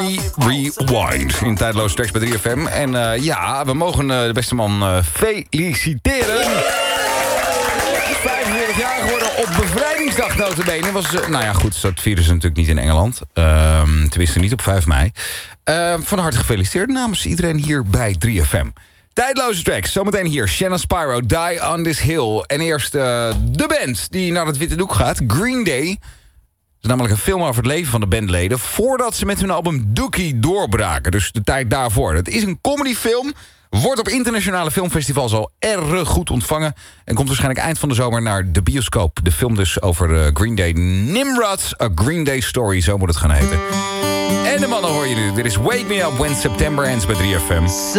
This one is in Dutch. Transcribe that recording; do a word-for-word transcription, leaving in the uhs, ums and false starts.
Rewind in Tijdloze Tracks bij drie F M. En uh, ja, we mogen uh, de beste man uh, feliciteren. vijfenveertig jaar geworden op bevrijdingsdag nota bene. Was, uh, nou ja, goed, dat vieren ze natuurlijk niet in Engeland. Uh, tenminste niet op vijf mei. Uh, van harte gefeliciteerd namens iedereen hier bij drie F M. Tijdloze Tracks, zometeen hier. Shannon Spyro, Die on This Hill. En eerst uh, de band die naar het witte doek gaat. Green Day. Het is namelijk een film over het leven van de bandleden voordat ze met hun album Dookie doorbraken. Dus de tijd daarvoor. Het is een comedyfilm. Wordt op internationale filmfestivals al erg goed ontvangen. En komt waarschijnlijk eind van de zomer naar de bioscoop. De film dus over uh, Green Day. Nimrod, A Green Day Story, zo moet het gaan heten. En de mannen hoor je nu. Dit is Wake Me Up When September Ends bij drie F M.